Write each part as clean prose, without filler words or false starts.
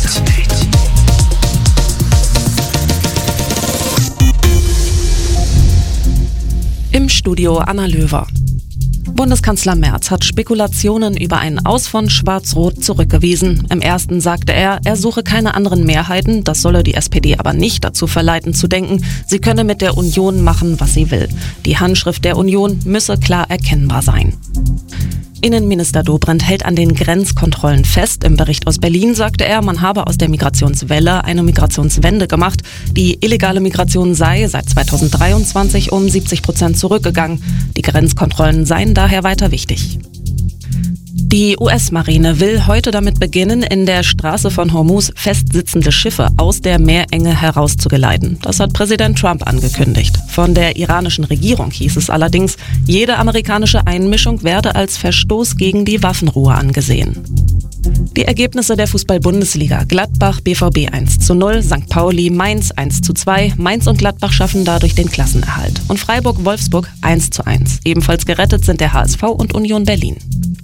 Im Studio Anna Löwer. Bundeskanzler Merz hat Spekulationen über ein Aus von Schwarz-Rot zurückgewiesen. Im ersten sagte er suche keine anderen Mehrheiten, das solle die SPD aber nicht dazu verleiten zu denken, sie könne mit der Union machen, was sie will. Die Handschrift der Union müsse klar erkennbar sein. Innenminister Dobrindt hält an den Grenzkontrollen fest. Im Bericht aus Berlin sagte er, man habe aus der Migrationswelle eine Migrationswende gemacht. Die illegale Migration sei seit 2023 um 70% zurückgegangen. Die Grenzkontrollen seien daher weiter wichtig. Die US-Marine will heute damit beginnen, in der Straße von Hormuz festsitzende Schiffe aus der Meerenge herauszugeleiten. Das hat Präsident Trump angekündigt. Von der iranischen Regierung hieß es allerdings, jede amerikanische Einmischung werde als Verstoß gegen die Waffenruhe angesehen. Die Ergebnisse der Fußball-Bundesliga: Gladbach, BVB 1:0, St. Pauli, Mainz 1:2. Mainz und Gladbach schaffen dadurch den Klassenerhalt. Und Freiburg-Wolfsburg 1:1. Ebenfalls gerettet sind der HSV und Union Berlin.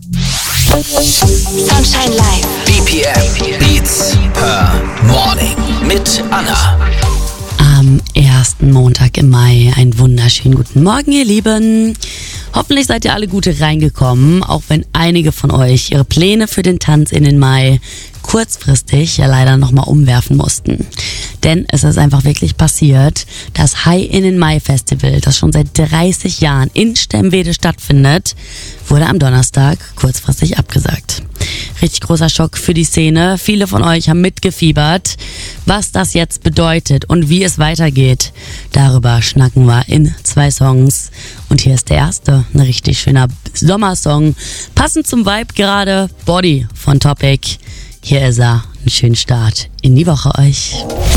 Sunshine Live. BPM Beats per Morning mit Anna. Am ersten Montag im Mai. Einen wunderschönen guten Morgen, ihr Lieben. Hoffentlich seid ihr alle gut reingekommen, auch wenn einige von euch ihre Pläne für den Tanz in den Mai kurzfristig ja leider nochmal umwerfen mussten. Denn es ist einfach wirklich passiert, das High in den Mai Festival, das schon seit 30 Jahren in Stemwede stattfindet, wurde am Donnerstag kurzfristig abgesagt. Richtig großer Schock für die Szene. Viele von euch haben mitgefiebert. Was das jetzt bedeutet und wie es weitergeht, darüber schnacken wir in 2 Songs. Und hier ist der erste, ein richtig schöner Sommersong. Passend zum Vibe gerade, Body von Topic. Hier ist er, einen schönen Start in die Woche euch.